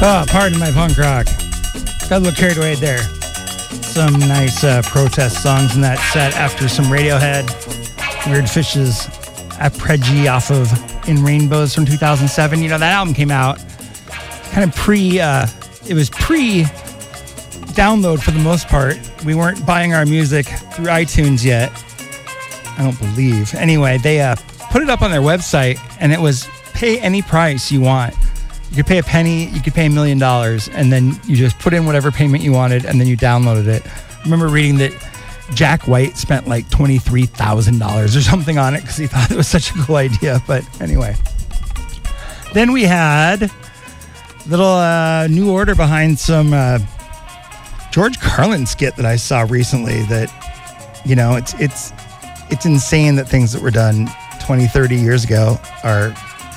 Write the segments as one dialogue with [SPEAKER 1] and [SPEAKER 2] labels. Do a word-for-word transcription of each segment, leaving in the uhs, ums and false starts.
[SPEAKER 1] Oh, pardon my punk rock. Got a little carried away there. Some nice uh, protest songs in that set after some Radiohead. Weird Fishes, Apregi off of In Rainbows from two thousand seven. You know, that album came out kind of pre, uh, it was pre-download for the most part. We weren't buying our music through iTunes yet. I don't believe. Anyway, they uh, put it up on their website, and it was pay any price you want. You could pay a penny, you could pay a million dollars, and then you just put in whatever payment you wanted, and then you downloaded it. I remember reading that Jack White spent like twenty-three thousand dollars or something on it because he thought it was such a cool idea. But anyway. Then we had a little uh, New Order behind some uh, George Carlin skit that I saw recently that, you know, it's it's it's insane that things that were done twenty, thirty years ago are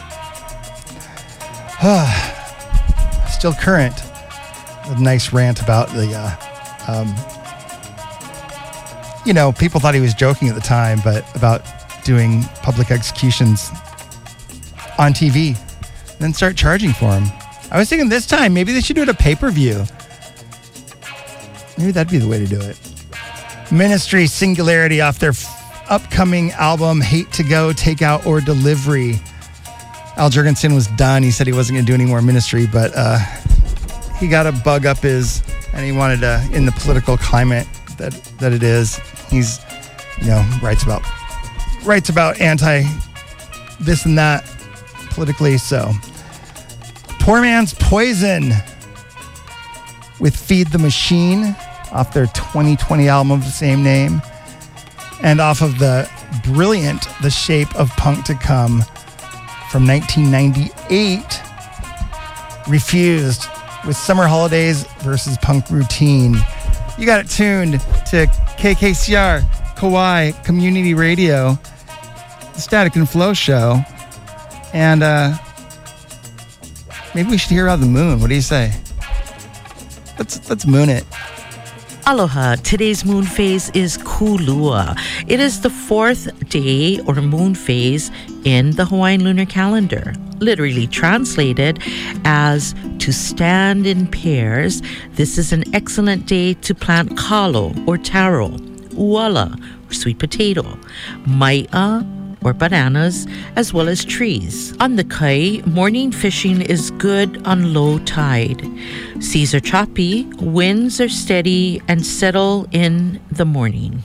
[SPEAKER 1] uh, still current. A nice rant about the, uh, um, you know, people thought he was joking at the time, but about doing public executions on T V and then start charging for them. I was thinking this time, maybe they should do it a pay-per-view. Maybe that'd be the way to do it. Ministry Singularity off their f- upcoming album, Hate to Go, Takeout or Delivery. Al Jurgensen was done. He said he wasn't going to do any more Ministry, but uh, he got a bug up his, and he wanted to, in the political climate that, that it is, he's, you know, writes about, writes about anti this and that politically, so. Poor Man's Poison with Feed the Machine off their twenty twenty album of the same name, and off of the brilliant The Shape of Punk to Come from nineteen ninety-eight, Refused with Summer Holidays versus Punk Routine. You got it tuned to K K C R, Kauai Community Radio, the Static and Flow Show, and uh, maybe we should hear out the moon. What do you say? Let's let's moon it.
[SPEAKER 2] Aloha. Today's moon phase is Kulua. It is the fourth day or moon phase in the Hawaiian lunar calendar. Literally translated as to stand in pairs, this is an excellent day to plant kalo or taro, uala or sweet potato, maia or bananas, as well as trees. On the kai, morning fishing is good on low tide. Seas are choppy, winds are steady, and settle in the morning.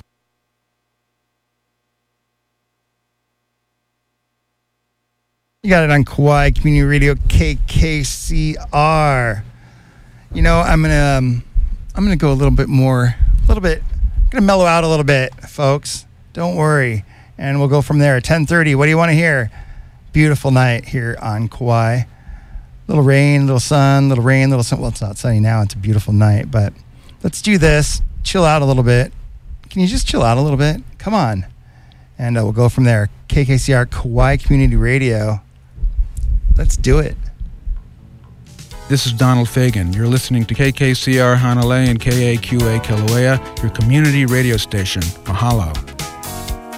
[SPEAKER 1] You got it on Kauai Community Radio, K K C R. You know, I'm gonna um, I'm gonna go a little bit more, a little bit, I'm gonna mellow out a little bit, folks. Don't worry. And we'll go from there at ten thirty. What do you want to hear? Beautiful night here on Kauai. Little rain, little sun, little rain, little sun. Well, it's not sunny now. It's a beautiful night. But let's do this. Chill out a little bit. Can you just chill out a little bit? Come on. And uh, we'll go from there. K K C R Kauai Community Radio. Let's do it.
[SPEAKER 3] This is Donald Fagan. You're listening to K K C R Hanalei and K A Q A Kilauea, your community radio station. Mahalo.